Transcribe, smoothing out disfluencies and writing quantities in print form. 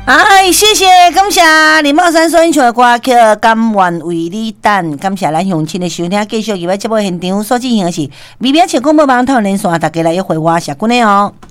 哎，谢谢，感谢林茂山所演唱的歌曲《甘愿为你等》，感谢咱乡亲的收听，继续入来节目现场所进行的是微微情广播网台连线，大家来一回我谢君的哦。